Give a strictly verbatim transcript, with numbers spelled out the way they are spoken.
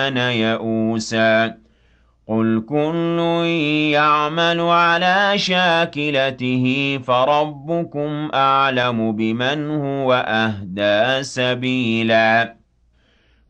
يئوسا قل كل يعمل على شاكلته فربكم أعلم بمن هو أهدى سبيلا